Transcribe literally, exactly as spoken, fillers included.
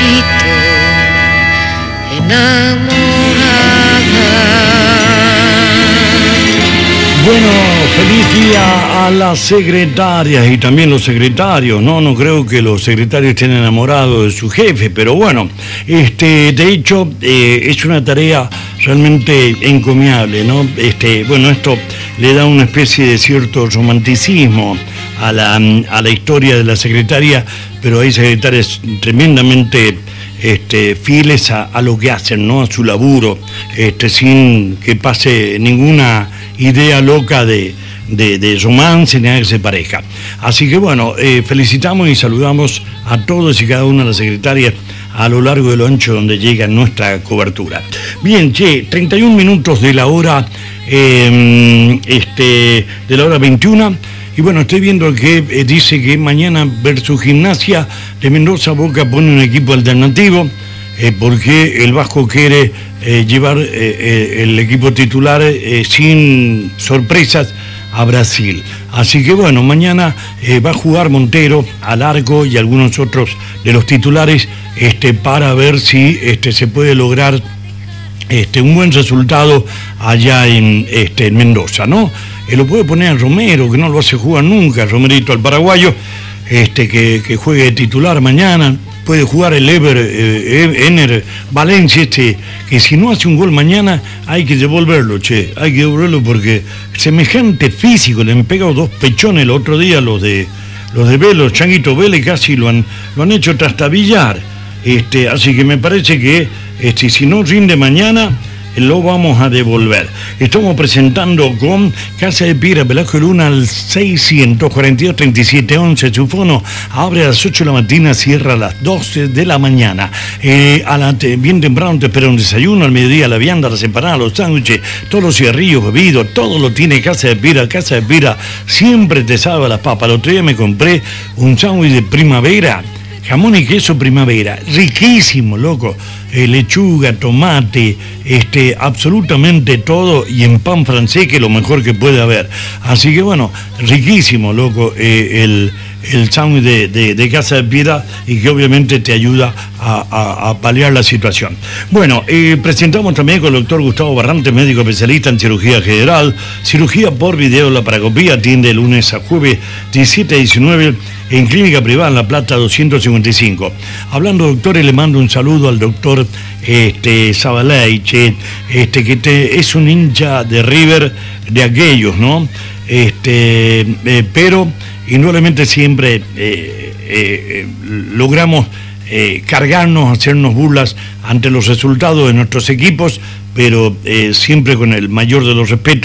grito enamorada. Bueno, feliz día a las secretarias y también los secretarios, ¿no? No creo que los secretarios estén enamorados de su jefe, pero bueno, este, de hecho, eh, es una tarea realmente encomiable, ¿no? Este, bueno, esto le da una especie de cierto romanticismo a la, a la historia de la secretaria, pero hay secretarias tremendamente Este, fieles a, a lo que hacen, ¿no? A su laburo, este, sin que pase ninguna idea loca de, de, de romance ni nada que se parezca. Así que bueno, eh, felicitamos y saludamos a todos y cada una de las secretarias a lo largo de lo ancho donde llega nuestra cobertura. Bien, che, treinta y un minutos de la hora, eh, este, de la hora veintiuna. Y bueno, estoy viendo que eh, dice que mañana versus Gimnasia de Mendoza, Boca pone un equipo alternativo eh, porque el Vasco quiere eh, llevar eh, eh, el equipo titular eh, sin sorpresas a Brasil. Así que bueno, mañana eh, va a jugar Montero al arco y algunos otros de los titulares este, para ver si este, se puede lograr este, un buen resultado allá en, este, en Mendoza, ¿no? Él lo puede poner a Romero, que no lo hace jugar nunca, Romerito al paraguayo, este, que, que juegue titular mañana. Puede jugar el Ever, eh, Ener Valencia, este, que si no hace un gol mañana hay que devolverlo, che, hay que devolverlo porque semejante físico, le han pegado dos pechones el otro día los de los de Vélez, los Changuito Vélez casi lo han, lo han hecho trastabillar. Este, así que me parece que este, si no rinde mañana, lo vamos a devolver. Estamos presentando con Casa de Piedra Velasco Luna al seiscientos cuarenta y dos treinta y siete once. Su fono abre a las ocho de la mañana, cierra a las doce de la mañana. Eh, a la, bien temprano te espera un desayuno, al mediodía la vianda, las empanadas, los sándwiches, todos los cigarrillos bebidos, todo lo tiene Casa de Piedra. Casa de Piedra siempre te salva las papas. El otro día me compré un sándwich de primavera, jamón y queso primavera, riquísimo, loco. Eh, lechuga, tomate, este, absolutamente todo, y en pan francés, que es lo mejor que puede haber. Así que bueno, riquísimo, loco, eh, el, el sándwich de, de, de Casa de Piedra, y que obviamente te ayuda a, a, a paliar la situación. Bueno, eh, presentamos también con el doctor Gustavo Barrante, médico especialista en cirugía general, cirugía por video laparoscopía, atiende de lunes a jueves, diecisiete a diecinueve, en Clínica Privada en La Plata doscientos cincuenta y cinco. Hablando, doctores, le mando un saludo al doctor este, Zabaleiche, este, que te, es un hincha de River de aquellos, ¿no? Este, eh, pero indudablemente siempre eh, eh, eh, logramos eh, cargarnos, hacernos burlas ante los resultados de nuestros equipos, pero eh, siempre con el mayor de los respetos.